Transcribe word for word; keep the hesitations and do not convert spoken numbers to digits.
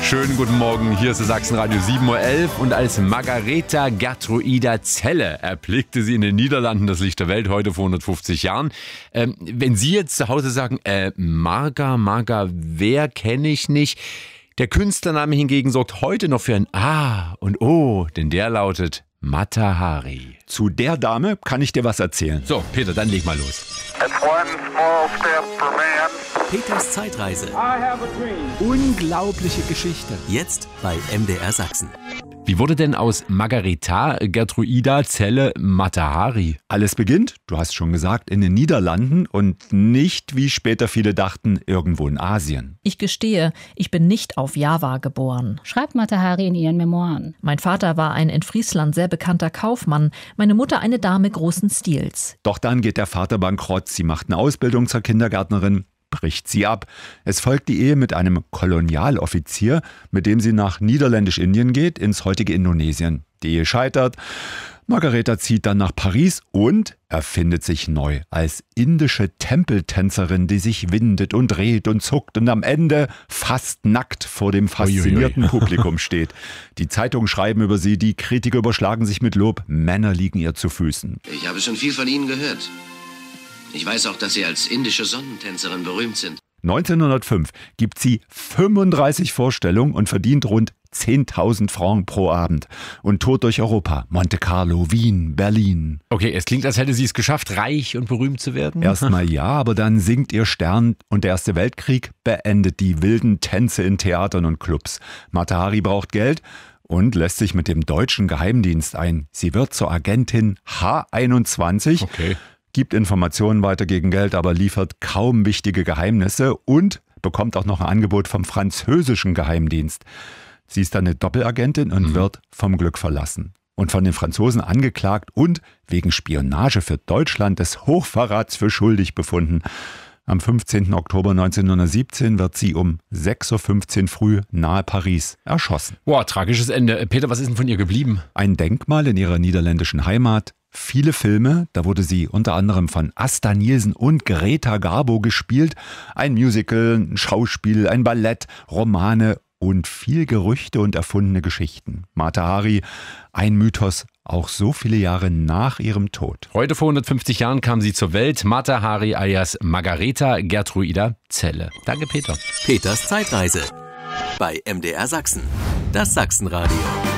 Schönen guten Morgen, hier ist das Sachsenradio sieben Uhr elf und als Margaretha Gertruida Zelle erblickte sie in den Niederlanden das Licht der Welt heute vor hundertfünfzig Jahren. Ähm, wenn Sie jetzt zu Hause sagen, äh, Marga, Marga, wer kenne ich nicht? Der Künstlername hingegen sorgt heute noch für ein A und O, denn der lautet Mata Hari. Zu der Dame kann ich dir was erzählen. So, Peter, dann leg mal los. It's one small step for man. Peters Zeitreise. I have a dream. Unglaubliche Geschichte. Jetzt bei M D R Sachsen. Wie wurde denn aus Margaretha Gertruida Zelle Mata Hari? Alles beginnt, du hast schon gesagt, in den Niederlanden und nicht, wie später viele dachten, irgendwo in Asien. Ich gestehe, ich bin nicht auf Java geboren, schreibt Mata Hari in ihren Memoiren. Mein Vater war ein in Friesland sehr bekannter Kaufmann, meine Mutter eine Dame großen Stils. Doch dann geht der Vater bankrott, sie macht eine Ausbildung zur Kindergärtnerin, bricht sie ab. Es folgt die Ehe mit einem Kolonialoffizier, mit dem sie nach Niederländisch-Indien geht, ins heutige Indonesien. Die Ehe scheitert. Margaretha zieht dann nach Paris und erfindet sich neu als indische Tempeltänzerin, die sich windet und dreht und zuckt und am Ende fast nackt vor dem faszinierten Uiuiui. Publikum steht. Die Zeitungen schreiben über sie, die Kritiker überschlagen sich mit Lob, Männer liegen ihr zu Füßen. Ich habe schon viel von Ihnen gehört. Ich weiß auch, dass Sie als indische Sonnentänzerin berühmt sind. neunzehnhundertfünf gibt sie fünfunddreißig Vorstellungen und verdient rund zehntausend Francs pro Abend und tourt durch Europa, Monte Carlo, Wien, Berlin. Okay, es klingt, als hätte sie es geschafft, reich und berühmt zu werden. Erstmal ja, aber dann sinkt ihr Stern und der Erste Weltkrieg beendet die wilden Tänze in Theatern und Clubs. Mata Hari braucht Geld und lässt sich mit dem deutschen Geheimdienst ein. Sie wird zur Agentin H einundzwanzig. Okay. Gibt Informationen weiter gegen Geld, aber liefert kaum wichtige Geheimnisse und bekommt auch noch ein Angebot vom französischen Geheimdienst. Sie ist dann eine Doppelagentin und mhm. wird vom Glück verlassen. Und von den Franzosen angeklagt und wegen Spionage für Deutschland des Hochverrats für schuldig befunden. Am fünfzehnten Oktober neunzehnhundertsiebzehn wird sie um sechs Uhr fünfzehn früh nahe Paris erschossen. Boah, tragisches Ende. Peter, was ist denn von ihr geblieben? Ein Denkmal in ihrer niederländischen Heimat. Viele Filme, da wurde sie unter anderem von Asta Nielsen und Greta Garbo gespielt. Ein Musical, ein Schauspiel, ein Ballett, Romane und viel Gerüchte und erfundene Geschichten. Mata Hari, ein Mythos, auch so viele Jahre nach ihrem Tod. Heute vor hundertfünfzig Jahren kam sie zur Welt, Mata Hari alias Margaretha Gertruida Zelle. Danke, Peter. Peters Zeitreise bei M D R Sachsen. Das Sachsenradio.